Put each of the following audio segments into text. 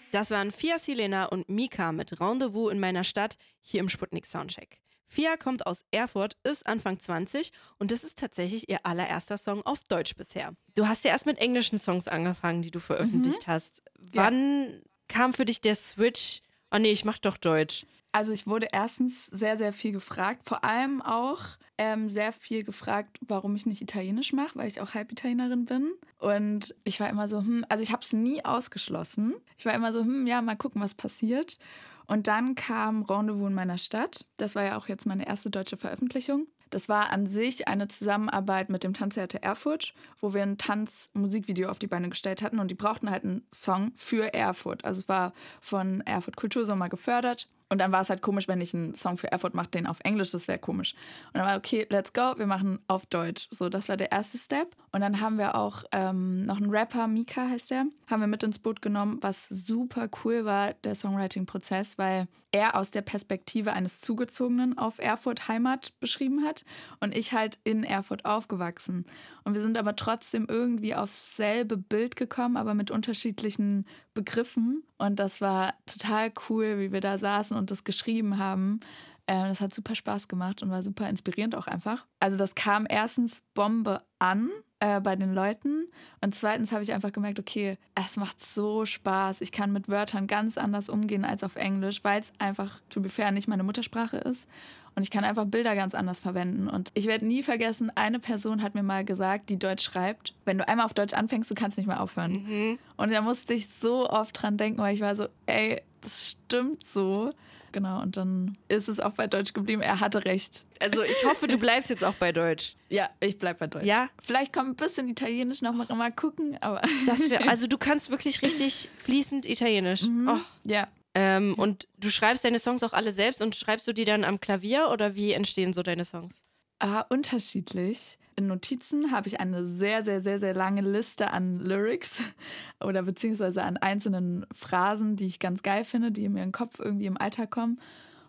Das waren Fia Silena und Mika mit Rendezvous in meiner Stadt hier im Sputnik Soundcheck. Fia kommt aus Erfurt, ist Anfang 20 und das ist tatsächlich ihr allererster Song auf Deutsch bisher. Du hast ja erst mit englischen Songs angefangen, die du veröffentlicht hast. Wann kam für dich der Switch? Oh nee, ich mach doch Deutsch. Also ich wurde erstens sehr, sehr viel gefragt. Vor allem auch sehr viel gefragt, warum ich nicht Italienisch mache, weil ich auch Halbitalienerin bin. Und ich war immer so, also ich habe es nie ausgeschlossen. Ich war immer so, ja, mal gucken, was passiert. Und dann kam Rendezvous in meiner Stadt. Das war ja auch jetzt meine erste deutsche Veröffentlichung. Das war an sich eine Zusammenarbeit mit dem Tanztheater Erfurt, wo wir ein Tanzmusikvideo auf die Beine gestellt hatten. Und die brauchten halt einen Song für Erfurt. Also es war von Erfurt Kultursommer gefördert. Und dann war es halt komisch, wenn ich einen Song für Erfurt mache, den auf Englisch, das wäre komisch. Und dann war okay, let's go, wir machen auf Deutsch. So, das war der erste Step. Und dann haben wir auch noch einen Rapper, Mika heißt der, haben wir mit ins Boot genommen, was super cool war, der Songwriting-Prozess, weil er aus der Perspektive eines Zugezogenen auf Erfurt Heimat beschrieben hat und ich halt in Erfurt aufgewachsen. Und wir sind aber trotzdem irgendwie aufs selbe Bild gekommen, aber mit unterschiedlichen Begriffen. Und das war total cool, wie wir da saßen und das geschrieben haben. Das hat super Spaß gemacht und war super inspirierend auch einfach. Also das kam erstens Bombe an bei den Leuten und zweitens habe ich einfach gemerkt, okay, es macht so Spaß. Ich kann mit Wörtern ganz anders umgehen als auf Englisch, weil es einfach, to be fair, nicht meine Muttersprache ist. Und ich kann einfach Bilder ganz anders verwenden. Und ich werde nie vergessen, eine Person hat mir mal gesagt, die Deutsch schreibt, wenn du einmal auf Deutsch anfängst, du kannst nicht mehr aufhören. Mhm. Und da musste ich so oft dran denken, weil ich war so, ey, das stimmt so. Genau, und dann ist es auch bei Deutsch geblieben. Er hatte recht. Also ich hoffe, du bleibst jetzt auch bei Deutsch. Ja, ich bleib bei Deutsch. Ja? Vielleicht kommt ein bisschen Italienisch noch mal gucken, aber... Also du kannst wirklich richtig fließend Italienisch. Mhm. Oh. Ja. Und du schreibst deine Songs auch alle selbst und schreibst du die dann am Klavier oder wie entstehen so deine Songs? Unterschiedlich. In Notizen habe ich eine sehr, sehr, sehr, sehr lange Liste an Lyrics oder beziehungsweise an einzelnen Phrasen, die ich ganz geil finde, die mir in den Kopf irgendwie im Alltag kommen.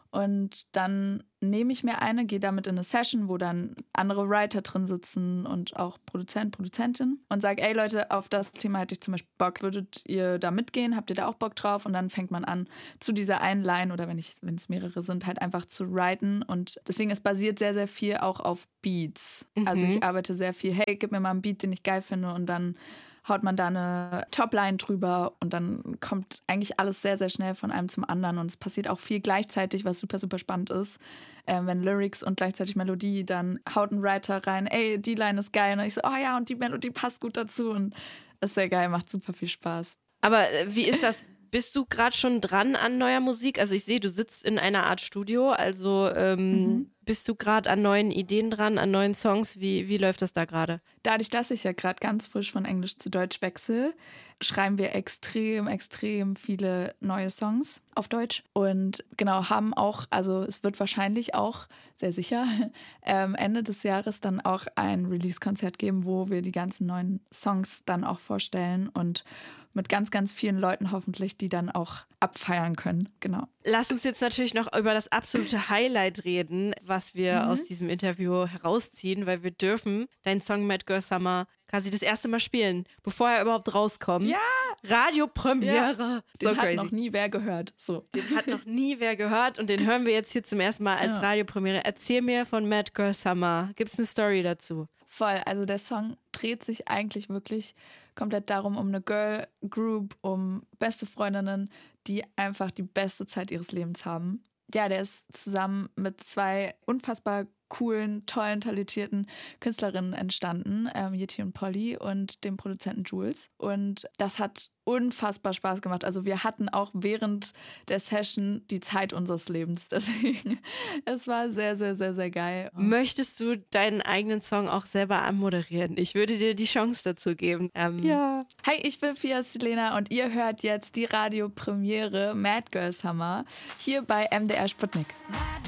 Und dann nehme ich mir eine, gehe damit in eine Session, wo dann andere Writer drin sitzen und auch Produzent, Produzentin und sage, ey Leute, auf das Thema hätte ich zum Beispiel Bock. Würdet ihr da mitgehen? Habt ihr da auch Bock drauf? Und dann fängt man an, zu dieser einen Line oder wenn es mehrere sind, halt einfach zu writen. Und deswegen, es basiert sehr, sehr viel auch auf Beats. Mhm. Also ich arbeite sehr viel, hey, gib mir mal einen Beat, den ich geil finde und dann haut man da eine Topline drüber und dann kommt eigentlich alles sehr, sehr schnell von einem zum anderen und es passiert auch viel gleichzeitig, was super, super spannend ist. Wenn Lyrics und gleichzeitig Melodie, dann haut ein Writer rein, ey, die Line ist geil und ich so, oh ja, und die Melodie passt gut dazu und das ist sehr geil, macht super viel Spaß. Aber wie ist das? Bist du gerade schon dran an neuer Musik? Also ich sehe, du sitzt in einer Art Studio, also bist du gerade an neuen Ideen dran, an neuen Songs? Wie läuft das da gerade? Dadurch, dass ich ja gerade ganz frisch von Englisch zu Deutsch wechsle, schreiben wir extrem, extrem viele neue Songs auf Deutsch. Und genau, haben auch, also es wird wahrscheinlich auch, sehr sicher, Ende des Jahres dann auch ein Release-Konzert geben, wo wir die ganzen neuen Songs dann auch vorstellen und mit ganz, ganz vielen Leuten hoffentlich, die dann auch abfeiern können. Genau. Lass uns jetzt natürlich noch über das absolute Highlight reden, was wir aus diesem Interview herausziehen, weil wir dürfen deinen Song Mad Girl Summer quasi das erste Mal spielen, bevor er überhaupt rauskommt. Ja! Radiopremiere. Den hat noch nie wer gehört. So. Den hat noch nie wer gehört und den hören wir jetzt hier zum ersten Mal als Radiopremiere. Erzähl mir von Mad Girl Summer. Gibt's eine Story dazu? Voll, also der Song dreht sich eigentlich wirklich komplett darum, um eine Girl Group, um beste Freundinnen, die einfach die beste Zeit ihres Lebens haben. Ja, der ist zusammen mit zwei unfassbar coolen, tollen, talentierten Künstlerinnen entstanden, Yeti und Polly und dem Produzenten Jules. Und das hat unfassbar Spaß gemacht. Also wir hatten auch während der Session die Zeit unseres Lebens. Deswegen, es war sehr, sehr, sehr, sehr geil. Möchtest du deinen eigenen Song auch selber anmoderieren? Ich würde dir die Chance dazu geben. Ja. Hi, ich bin Fia Silena und ihr hört jetzt die Radiopremiere Mad Girl Summer hier bei MDR Sputnik.